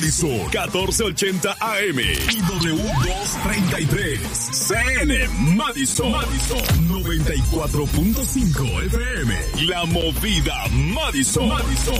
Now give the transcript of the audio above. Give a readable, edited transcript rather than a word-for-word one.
Madison 1480 AM y W233 CN Madison 94.5 FM. La movida Madison.